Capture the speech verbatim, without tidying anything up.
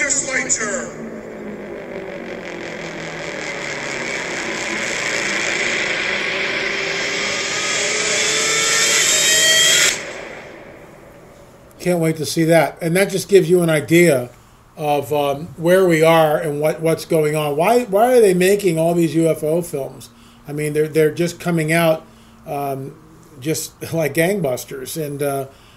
legislature. Can't wait to see that. And that just gives you an idea of um, where we are and what, what's going on. Why why are they making all these U F O films? I mean, they're they're just coming out um, just like gangbusters. And uh,